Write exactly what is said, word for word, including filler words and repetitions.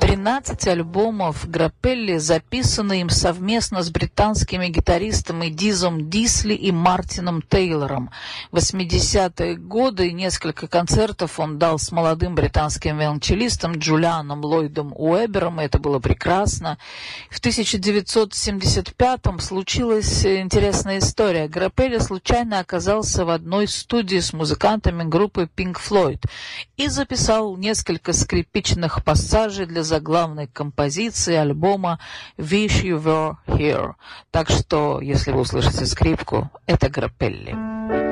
тринадцать альбомов Граппелли записаны им совместно с британскими гитаристами Дизом Дисли и Мартином Тейлором. В восьмидесятые годы несколько концертов он дал с молодым британским виолончелистом Джулианом Ллойдом Уэбером, и это было прекрасно. В тысяча девятьсот семьдесят пятом случилась интересная история. Граппелли случайно оказался в одной студии с музыкантами группы Pink Floyd и записал несколько скрипичных пассажей для заглавной композиции альбома «Wish You Were Here». Так что, если вы услышите скрипку, это Граппелли.